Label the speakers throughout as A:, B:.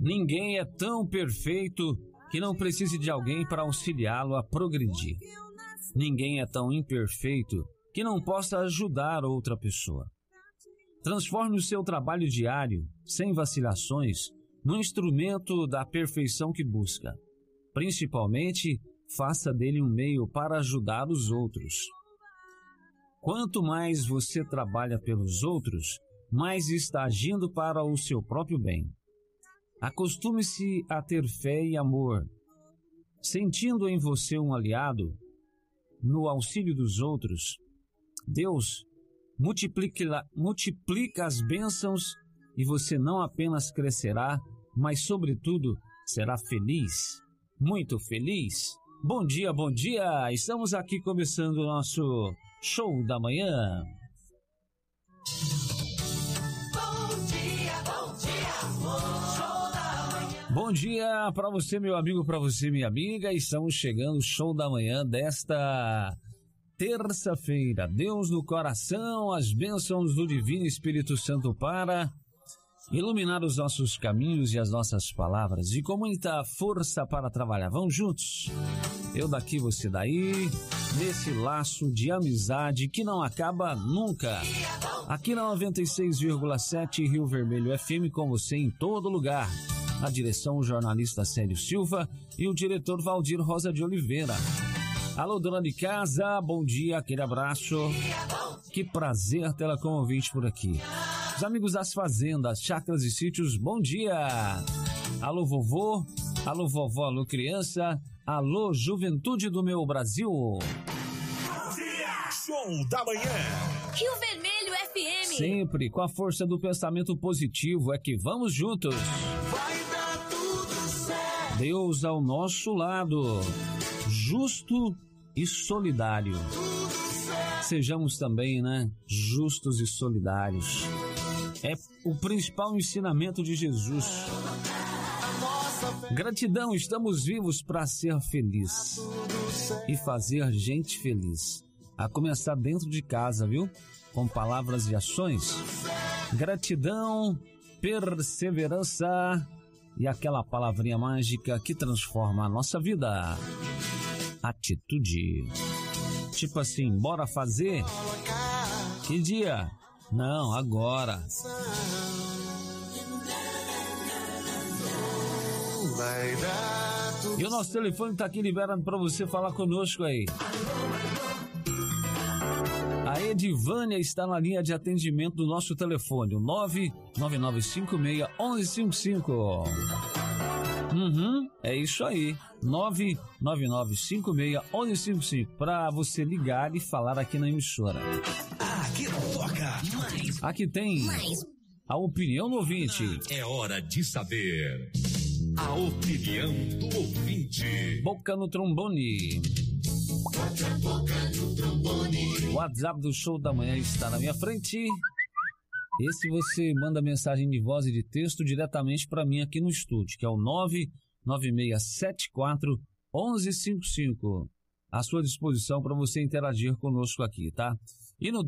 A: Ninguém é tão perfeito que não precise de alguém para auxiliá-lo a progredir. Ninguém é tão imperfeito que não possa ajudar outra pessoa. Transforme o seu trabalho diário, sem vacilações, no instrumento da perfeição que busca. Principalmente, faça dele um meio para ajudar os outros. Quanto mais você trabalha pelos outros, mais está agindo para o seu próprio bem. Acostume-se a ter fé e amor, sentindo em você um aliado no auxílio dos outros. Deus multiplica as bênçãos e você não apenas crescerá, mas sobretudo será feliz, muito feliz. Bom dia, bom dia! Estamos aqui começando o nosso Show da Manhã. Bom dia para você, meu amigo, para você, minha amiga. Estamos chegando ao Show da Manhã desta terça-feira. Deus no coração, as bênçãos do Divino Espírito Santo para iluminar os nossos caminhos e as nossas palavras. E com muita força para trabalhar. Vamos juntos? Eu daqui, você daí, nesse laço de amizade que não acaba nunca. Aqui na 96,7 Rio Vermelho FM, com você em todo lugar. A direção, o jornalista Célio Silva e o diretor Valdir Rosa de Oliveira. Alô, dona de casa, bom dia, aquele abraço. Que prazer tê-la como ouvinte por aqui. Os amigos das fazendas, chácaras e sítios, bom dia. Alô, vovô, alô, vovó, alô, criança, alô, juventude do meu Brasil.
B: Bom dia, Show da Manhã.
C: Rio Vermelho FM.
A: Sempre com a força do pensamento positivo é que vamos juntos.
B: Vai dar tudo certo.
A: Deus ao nosso lado, justo e solidário. Sejamos também, justos e solidários. É o principal ensinamento de Jesus. Gratidão, estamos vivos para ser feliz e fazer gente feliz. A começar dentro de casa, viu? Com palavras e ações. Gratidão, perseverança e aquela palavrinha mágica que transforma a nossa vida. Atitude. Tipo assim, bora fazer? Que dia? Não, agora. E o nosso telefone tá aqui liberando para você falar conosco aí. A Edivânia está na linha de atendimento do nosso telefone, o 99956-1155. É isso aí, 99956-1155, para você ligar e falar aqui na emissora.
B: Aqui não toca mais.
A: Aqui tem a opinião do ouvinte.
B: É hora de saber a opinião do ouvinte.
A: Boca no trombone.
B: Boca no trombone.
A: O WhatsApp do Show da Manhã está na minha frente. Esse você manda mensagem de voz e de texto diretamente para mim aqui no estúdio, que é o 99674-1155. À sua disposição para você interagir conosco aqui, tá? E no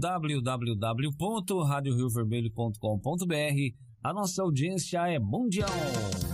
A: www.radioriovermelho.com.br, a nossa audiência é mundial.